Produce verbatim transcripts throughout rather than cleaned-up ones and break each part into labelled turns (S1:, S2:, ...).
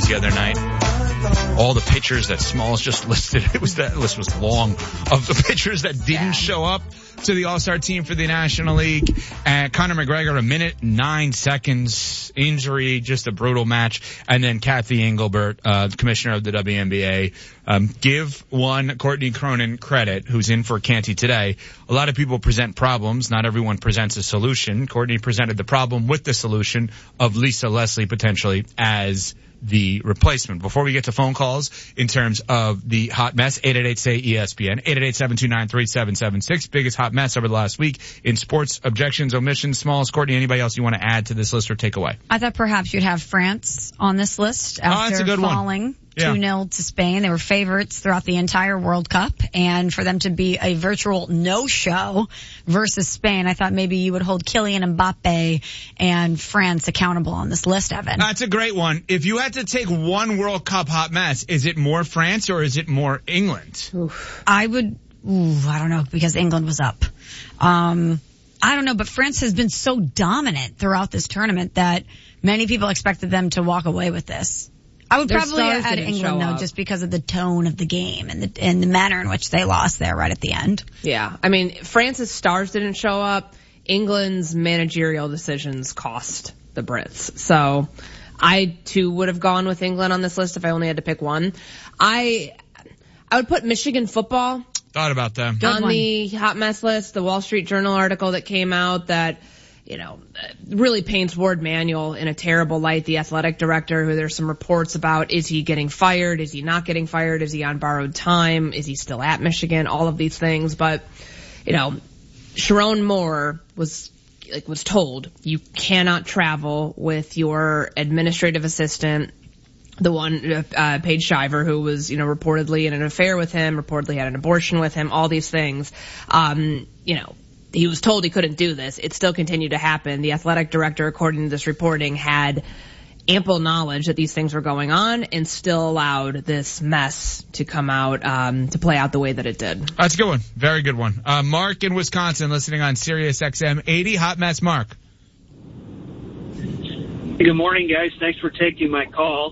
S1: the other night. All the pitchers that Smalls just listed, it was that list was long of the pitchers that didn't yeah. show up to the All-Star team for the National League. And Conor McGregor, a minute, nine seconds, injury, just a brutal match. And then Kathy Engelbert, uh, commissioner of the W N B A, um, give one Courtney Cronin credit, who's in for Canty today. A lot of people present problems. Not everyone presents a solution. Courtney presented the problem with the solution of Lisa Leslie potentially as the replacement. Before we get to phone calls in terms of the hot mess, eight eight eight, say E S P N, eight eight eight, seven two nine, three seven seven six. Biggest hot mess over the last week in sports, objections, omissions, Smalls. Courtney, anybody else you want to add to this list or take away?
S2: I thought perhaps you'd have France on this list after
S1: oh, that's a good
S2: falling
S1: one. Yeah.
S2: two nil to Spain. They were favorites throughout the entire World Cup, and for them to be a virtual no-show versus Spain, I thought maybe you would hold Kylian Mbappe and France accountable on this list, Evan.
S1: That's a great one. If you had to take one World Cup hot mess, is it more France or is it more England?
S2: Oof. I would, ooh, I don't know, because England was up. Um, I don't know, but France has been so dominant throughout this tournament that many people expected them to walk away with this. I would
S3: Their
S2: probably add England, though, just because of the tone of the game and the, and the manner in which they lost there right at the end.
S3: Yeah. I mean, France's stars didn't show up. England's managerial decisions cost the Brits. So I, too, would have gone with England on this list if I only had to pick one. I, I would put Michigan football.
S1: Thought about them.
S3: On the hot mess list, the Wall Street Journal article that came out that, you know, really paints Ward Manuel in a terrible light, the athletic director, who there's some reports about, is he getting fired? Is he not getting fired? Is he on borrowed time? Is he still at Michigan? All of these things. But, you know, Sharon Moore was, like, was told you cannot travel with your administrative assistant, the one, uh, Paige Shiver, who was, you know, reportedly in an affair with him, reportedly had an abortion with him, all these things. Um, you know, he was told he couldn't do this. It still continued to happen. The athletic director, according to this reporting, had ample knowledge that these things were going on and still allowed this mess to come out, um, to play out the way that it did.
S1: That's a good one. Very good one. Uh, Mark in Wisconsin, listening on Sirius X M eighty. Hot mess, Mark.
S4: Good morning, guys. Thanks for taking my call.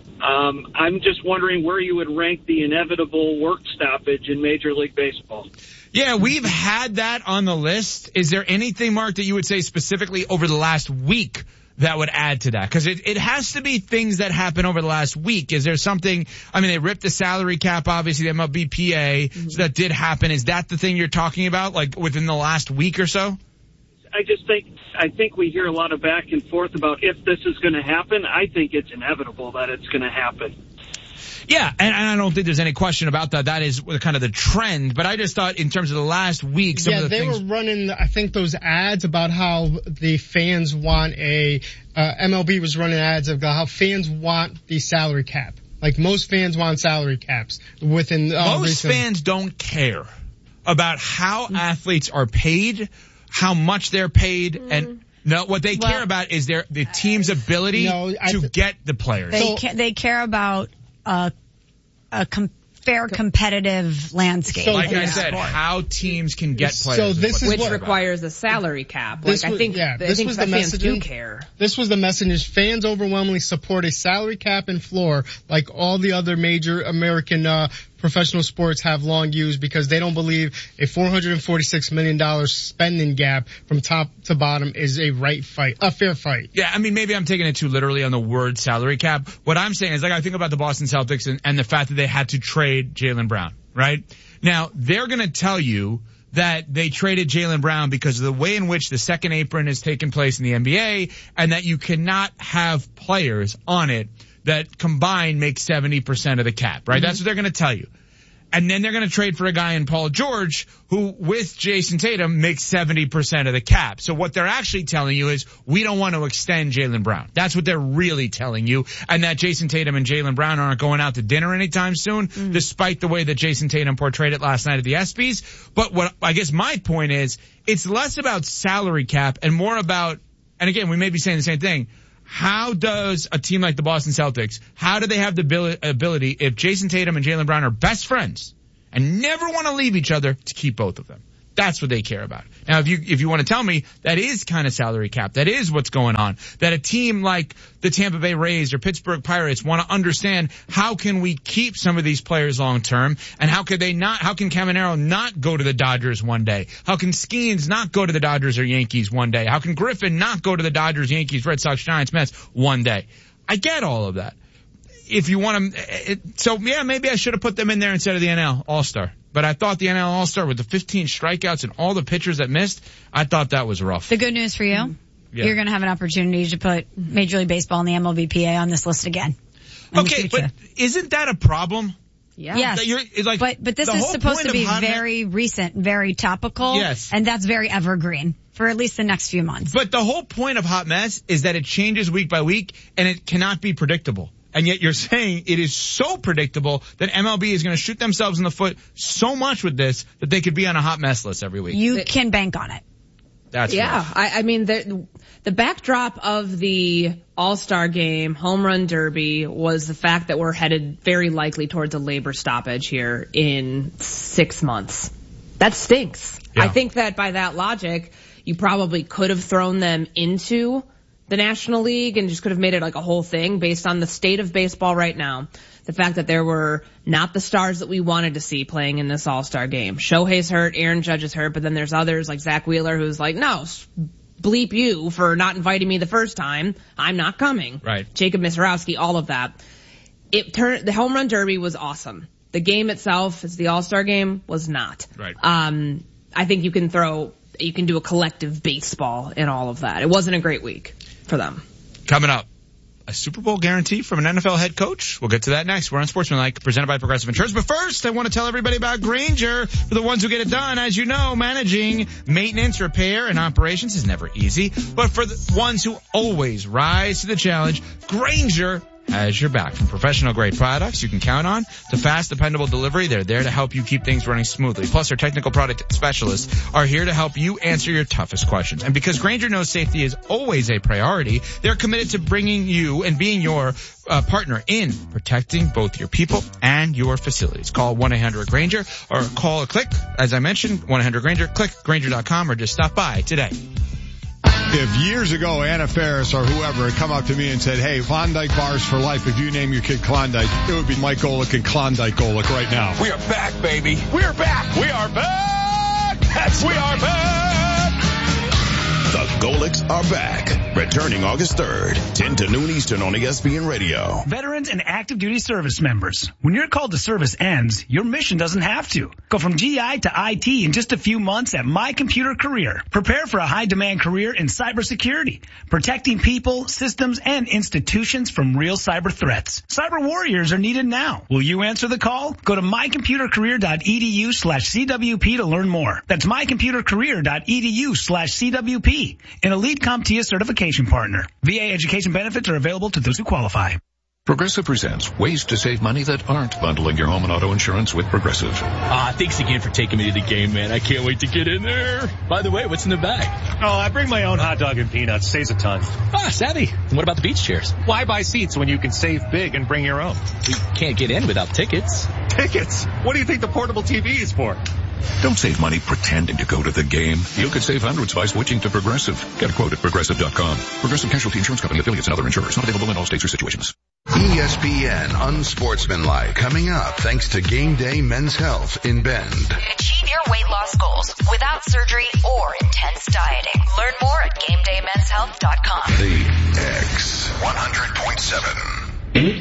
S4: Um, I'm just wondering where you would rank the inevitable work stoppage in Major League Baseball.
S1: Yeah, we've had that on the list. Is there anything, Mark, that you would say specifically over the last week that would add to that? Because it, it has to be things that happen over the last week. Is there something, I mean, they ripped the salary cap, obviously, the M L B P A, mm-hmm. so that did happen. Is that the thing you're talking about, like within the last week or so?
S4: I just think, I think we hear a lot of back and forth about if this is going to happen. I think it's inevitable that it's going to happen.
S1: Yeah, and, and I don't think there's any question about that. That is kind of the trend. But I just thought in terms of the last week, some
S5: yeah,
S1: of the
S5: they
S1: things...
S5: were running, I think, those ads about how the fans want a, uh, M L B was running ads about how fans want the salary cap. Like most fans want salary caps within... Uh,
S1: most
S5: recent...
S1: fans don't care about how athletes are paid, how much they're paid, mm. and... No, what they well, care about is their the team's ability no, to th- get the players.
S2: They
S1: so,
S2: ca- they care about a a com- fair competitive landscape.
S1: So, like I said, sport. How teams can get players.
S5: So this is
S3: which
S5: what,
S3: requires a salary cap. Like
S5: was,
S3: I think,
S5: yeah,
S3: I
S5: this
S3: think
S5: was the
S3: fans
S5: messaging.
S3: do care.
S5: This was the message: fans overwhelmingly support a salary cap and floor, like all the other major American uh professional sports have long used, because they don't believe a four hundred forty-six million dollars spending gap from top to bottom is a right fight, a fair fight.
S1: Yeah, I mean, maybe I'm taking it too literally on the word salary cap. What I'm saying is, like, I think about the Boston Celtics and, and the fact that they had to trade Jaylen Brown, right? Now, they're going to tell you that they traded Jaylen Brown because of the way in which the second apron has taken place in the N B A, and that you cannot have players on it that combined make seventy percent of the cap, right? Mm-hmm. That's what they're going to tell you. And then they're going to trade for a guy in Paul George who, with Jason Tatum, makes seventy percent of the cap. So what they're actually telling you is, we don't want to extend Jaylen Brown. That's what they're really telling you. And that Jason Tatum and Jaylen Brown aren't going out to dinner anytime soon, mm-hmm. despite the way that Jason Tatum portrayed it last night at the ESPYs. But what I guess my point is, it's less about salary cap and more about, and again, we may be saying the same thing, how does a team like the Boston Celtics, how do they have the ability, if Jason Tatum and Jaylen Brown are best friends and never want to leave each other, to keep both of them? That's what they care about. Now, if you, if you want to tell me that is kind of salary cap, that is what's going on, that a team like the Tampa Bay Rays or Pittsburgh Pirates want to understand how can we keep some of these players long term, and how could they not, how can Caminero not go to the Dodgers one day? How can Skeens not go to the Dodgers or Yankees one day? How can Griffin not go to the Dodgers, Yankees, Red Sox, Giants, Mets one day? I get all of that. If you want to, so yeah, maybe I should have put them in there instead of the N L All-Star. But I thought the N L All-Star with the fifteen strikeouts and all the pitchers that missed, I thought that was rough.
S2: The good news for you, yeah. You're going to have an opportunity to put Major League Baseball and the M L B P A on this list again.
S1: Okay, but isn't that a problem?
S3: Yeah.
S2: Yes.
S1: You're, like,
S2: but, but this is supposed to be very recent, very topical.
S1: Yes.
S2: And that's very evergreen for at least the next few months.
S1: But the whole point of Hot Mess is that it changes week by week and it cannot be predictable. And yet you're saying it is so predictable that M L B is going to shoot themselves in the foot so much with this that they could be on a hot mess list every week.
S2: You can bank on it.
S1: That's
S3: yeah. I, I mean, the, the backdrop of the All-Star game, Home Run Derby, was the fact that we're headed very likely towards a labor stoppage here in six months. That stinks.
S1: Yeah.
S3: I think that by that logic, you probably could have thrown them into the National League and just could have made it like a whole thing based on the state of baseball right now. The fact that there were not the stars that we wanted to see playing in this All-Star game. Shohei's hurt, Aaron Judge is hurt, but then there's others like Zach Wheeler who's like, no, bleep you for not inviting me the first time. I'm not coming.
S1: Right.
S3: Jacob Misrowski, all of that. It turned, the Home Run Derby was awesome. The game itself, as the All-Star game, was not.
S1: Right.
S3: Um, I think you can throw, you can do a collective baseball in all of that. It wasn't a great week for them.
S1: Coming up, a Super Bowl guarantee from an N F L head coach. We'll get to that next. We're on Sportsmanlike, presented by Progressive Insurance. But first, I want to tell everybody about Grainger. For the ones who get it done, as you know, managing maintenance, repair, and operations is never easy. But for the ones who always rise to the challenge, Grainger has your back. From professional grade products you can count on to fast, dependable delivery, they're there to help you keep things running smoothly. Plus, our technical product specialists are here to help you answer your toughest questions. And because Grainger knows safety is always a priority, they're committed to bringing you and being your uh, partner in protecting both your people and your facilities. Call one eight hundred Grainger or call or click, as I mentioned, one eight hundred Grainger, click Grainger dot com or just stop by today.
S6: If years ago Anna Faris or whoever had come up to me and said, hey, Klondike bars for life, if you name your kid Klondike, it would be Mike Golick and Klondike Golick right now.
S7: We are back, baby. We are back. We are back. That's we are back. The Golicks are back. Returning August third, ten to noon Eastern on E S P N Radio.
S8: Veterans and active duty service members. When your call to service ends, your mission doesn't have to. Go from G I to I T in just a few months at My Computer Career. Prepare for a high demand career in cybersecurity, protecting people, systems, and institutions from real cyber threats. Cyber warriors are needed now. Will you answer the call? Go to my computer career dot e d u slash c w p to learn more. That's my computer career dot e d u slash c w p. An elite CompTIA certification partner. V A education benefits are available to those who qualify.
S7: Progressive presents ways to save money that aren't bundling your home and auto insurance with Progressive.
S9: Ah, thanks again for taking me to the game, man. I can't wait to get in there. By the way, what's in the bag?
S10: Oh, I bring my own hot dog and peanuts. Saves a ton.
S9: Ah, savvy. And what about the beach chairs?
S10: Why buy seats when you can save big and bring your own?
S9: We can't get in without tickets.
S10: Tickets? What do you think the portable T V is for?
S7: Don't save money pretending to go to the game. You could save hundreds by switching to Progressive. Get a quote at Progressive dot com. Progressive Casualty Insurance Company, affiliates, and other insurers. Not available in all states or situations.
S11: E S P N Unsportsmanlike coming up thanks to Game Day Men's Health in Bend.
S12: Achieve your weight loss goals without surgery or intense dieting. Learn more at game day men's health dot com.
S11: The X one hundred point seven.